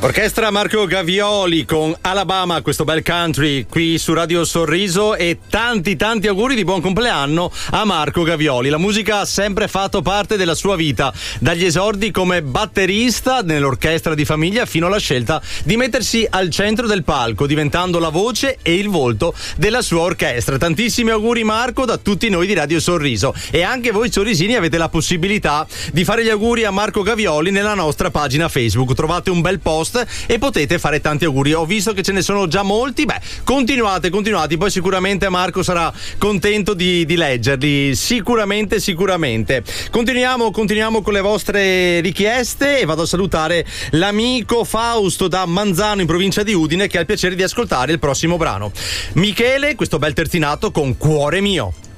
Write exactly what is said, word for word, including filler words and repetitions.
Orchestra Marco Gavioli con Alabama, questo bel country qui su Radio Sorriso, e tanti tanti auguri di buon compleanno a Marco Gavioli. La musica ha sempre fatto parte della sua vita, dagli esordi come batterista nell'orchestra di famiglia fino alla scelta di mettersi al centro del palco, diventando la voce e il volto della sua orchestra. Tantissimi auguri Marco da tutti noi di Radio Sorriso, e anche voi sorrisini avete la possibilità di fare gli auguri a Marco Gavioli nella nostra pagina Facebook. Trovate un bel post e potete fare tanti auguri. Ho visto che ce ne sono già molti. Beh, continuate, continuate. Poi sicuramente Marco sarà contento di, di leggerli. Sicuramente, sicuramente. Continuiamo, continuiamo con le vostre richieste e vado a salutare l'amico Fausto da Manzano in provincia di Udine, che ha il piacere di ascoltare il prossimo brano. Michele, questo bel terzinato con Cuore mio.